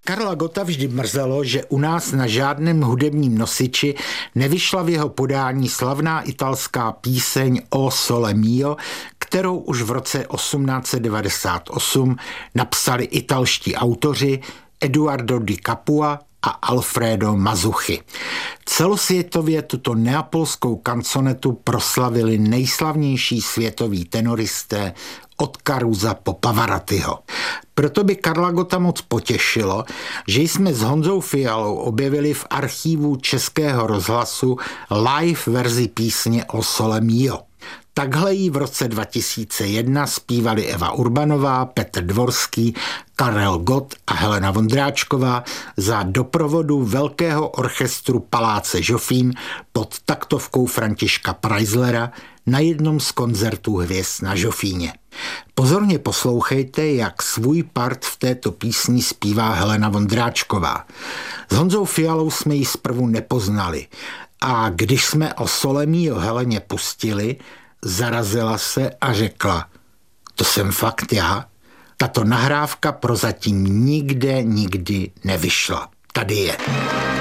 Karla Gotta vždy mrzelo, že u nás na žádném hudebním nosiči nevyšla v jeho podání slavná italská píseň O Sole Mio, kterou už v roce 1898 napsali italští autoři Eduardo di Capua a Alfredo Mazzucchi. Celosvětově tuto neapolskou kanconetu proslavili nejslavnější světoví tenoristé od Carusa po Pavarottiho. Proto by Karla Gotta moc potěšilo, že jsme s Honzou Fialou objevili v archívu Českého rozhlasu live verzi písně O Sole Mio. Takhle ji v roce 2001 zpívali Eva Urbanová, Petr Dvorský, Karel Gott a Helena Vondráčková za doprovodu velkého orchestru Paláce Žofín pod taktovkou Františka Preislera na jednom z koncertů hvězd na Žofíně. Pozorně poslouchejte, jak svůj part v této písni zpívá Helena Vondráčková. S Honzou Fialou jsme ji zprvu nepoznali a když jsme O Sole Mio Heleně pustili, zarazila se a řekla: to jsem fakt já. Tato nahrávka prozatím nikdy nevyšla. Tady je.